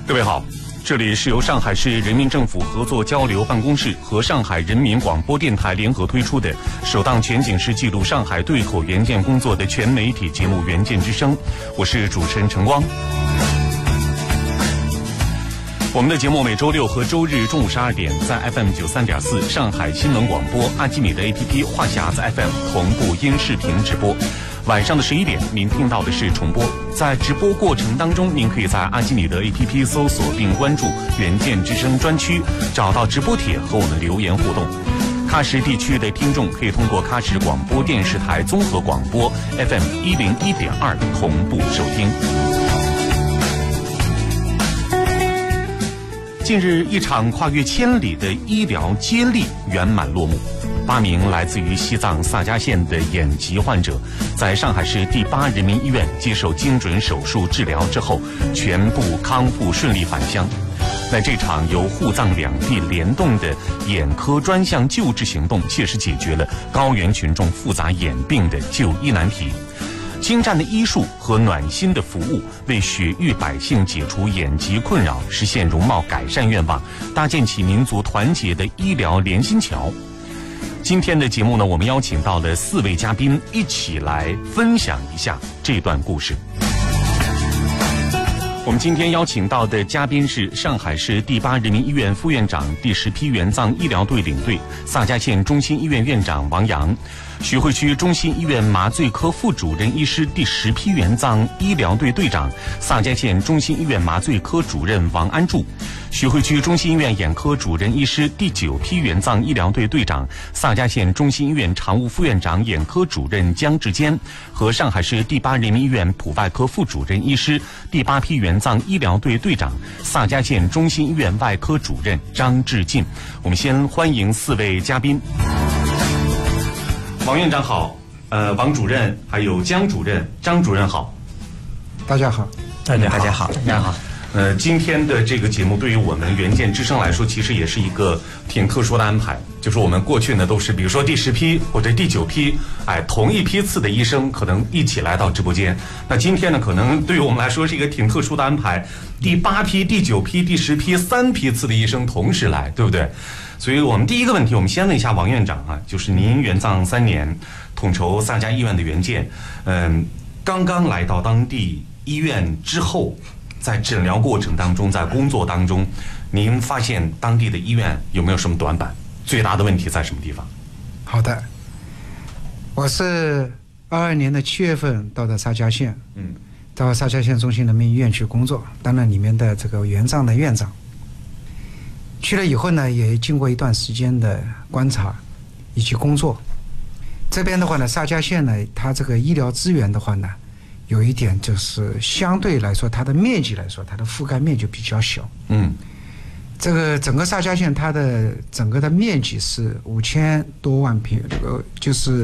各位好，这里是由上海市人民政府合作交流办公室和上海人民广播电台联合推出的首档全景式记录上海对口援建工作的全媒体节目《援建之声》，我是主持人陈光。我们的节目每周六和周日中午12点在 FM 93.4上海新闻广播阿基米德 APP 话匣子 FM 同步音视频直播。晚上的11点，您听到的是重播。在直播过程当中，您可以在阿基米德 APP 搜索并关注“援建之声”专区，找到直播帖和我们留言互动。喀什地区的听众可以通过喀什广播电视台综合广播 FM 101.2同步收听。近日，一场跨越千里的医疗接力圆满落幕。8名来自于西藏萨迦县的眼疾患者，在上海市第8人民医院接受精准手术治疗之后，全部康复顺利返乡。在这场由沪藏两地联动的眼科专项救治行动，切实解决了高原群众复杂眼病的就医难题。精湛的医术和暖心的服务，为雪域百姓解除眼疾困扰，实现容貌改善愿望，搭建起民族团结的医疗连心桥。今天的节目呢，我们邀请到了4位嘉宾，一起来分享一下这段故事。我们今天邀请到的嘉宾是上海市第8人民医院副院长、第10批援藏医疗队领队、萨迦县中心医院院长王阳，徐汇区中心医院麻醉科副主任医师、第10批援藏医疗队队长、萨迦县中心医院麻醉科主任王安柱，徐汇区中心医院眼科主任医师、第9批援藏医疗队队长、萨迦县中心医院常务副院长、眼科主任姜志坚，和上海市第8人民医院普外科副主任医师、第8批援藏医疗队队长、萨迦县中心医院外科主任张志进。我们先欢迎4位嘉宾。王院长好，王主任，还有姜主任、张主任好。 大家好， 大家好，大家好。 今天的这个节目对于我们援建之声来说，其实也是一个挺特殊的安排。就是我们过去呢都是，比如说第10批或者第9批，同一批次的医生可能一起来到直播间。那今天呢，可能对于我们来说是一个挺特殊的安排，第8批、第9批、第10批3批次的医生同时来，对不对？所以我们第一个问题，我们先问一下王院长啊，就是您援藏3年，统筹萨迦医院的援建，刚刚来到当地医院之后，在诊疗过程当中，在工作当中，您发现当地的医院有没有什么短板？最大的问题在什么地方？ 好的，我是22年的7月份到的萨迦县，到萨迦县中心人民医院去工作，担任里面的这个援藏的院长。去了以后呢，也经过一段时间的观察以及工作。这边的话呢，萨迦县呢，它这个医疗资源的话呢，有一点就是相对来说，它的面积来说，它的覆盖面就比较小。这个整个萨迦县它的整个的面积是5000多万平，就是